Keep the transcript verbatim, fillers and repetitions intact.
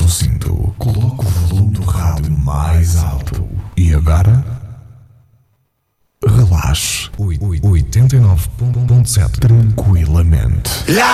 cinto, coloque o volume do rádio mais alto. E agora, relaxe. oitenta e nove ponto sete tranquilamente.